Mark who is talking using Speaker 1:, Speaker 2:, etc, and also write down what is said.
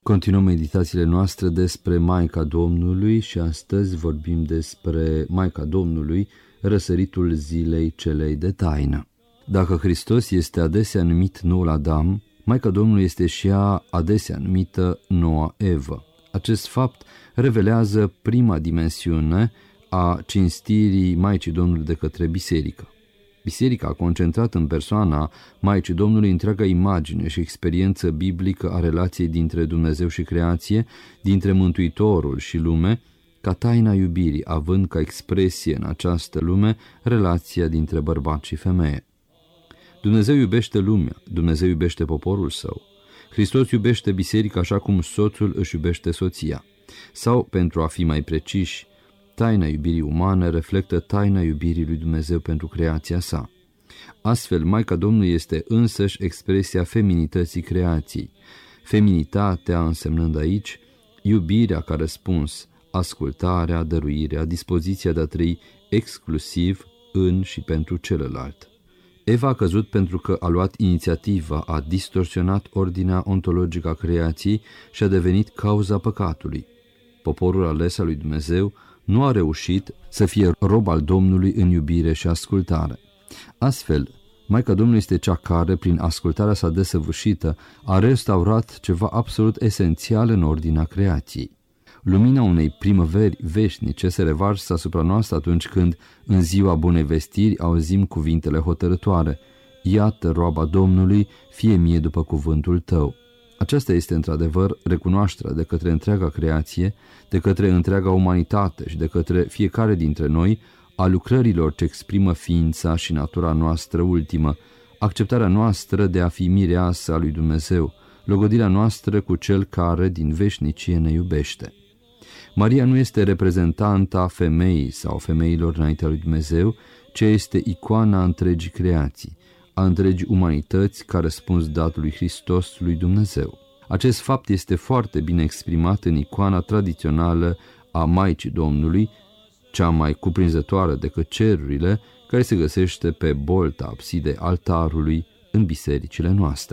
Speaker 1: Continuăm meditațiile noastre despre Maica Domnului și astăzi vorbim despre Maica Domnului, răsăritul zilei celei de taină. Dacă Hristos este adesea numit noul Adam, Maica Domnului este și ea adesea numită noua Evă. Acest fapt revelează prima dimensiune a cinstirii Maicii Domnului de către biserică. Biserica a concentrat în persoana Maicii Domnului întreaga imagine și experiență biblică a relației dintre Dumnezeu și creație, dintre Mântuitorul și lume, ca taina iubirii, având ca expresie în această lume relația dintre bărbat și femeie. Dumnezeu iubește lumea, Dumnezeu iubește poporul său. Hristos iubește biserica așa cum soțul își iubește soția. Sau, pentru a fi mai preciși, taina iubirii umane reflectă taina iubirii lui Dumnezeu pentru creația sa. Astfel, Maica Domnului este însăși expresia feminității creației. Feminitatea însemnând aici iubirea ca răspuns, ascultarea, dăruirea, dispoziția de a trăi exclusiv în și pentru celălalt. Eva a căzut pentru că a luat inițiativa, a distorsionat ordinea ontologică a creației și a devenit cauza păcatului. Poporul ales al lui Dumnezeu nu a reușit să fie rob al Domnului în iubire și ascultare. Astfel, Maica Domnului este cea care, prin ascultarea sa desăvârșită, a restaurat ceva absolut esențial în ordinea creației. Lumina unei primăveri veșnice se revarsă asupra noastră atunci când, în ziua bunei vestiri, auzim cuvintele hotărătoare: Iată roaba Domnului, fie mie după cuvântul tău. Aceasta este într-adevăr recunoașterea de către întreaga creație, de către întreaga umanitate și de către fiecare dintre noi a lucrărilor ce exprimă ființa și natura noastră ultimă, acceptarea noastră de a fi mireasă a lui Dumnezeu, logodirea noastră cu Cel care din veșnicie ne iubește. Maria nu este reprezentanta femeii sau femeilor înaintea lui Dumnezeu, ci este icoana întregii creații, a întregii umanități ca răspuns dat lui Hristos, lui Dumnezeu. Acest fapt este foarte bine exprimat în icoana tradițională a Maicii Domnului, cea mai cuprinzătoare decât cerurile, care se găsește pe bolta absidei altarului în bisericile noastre.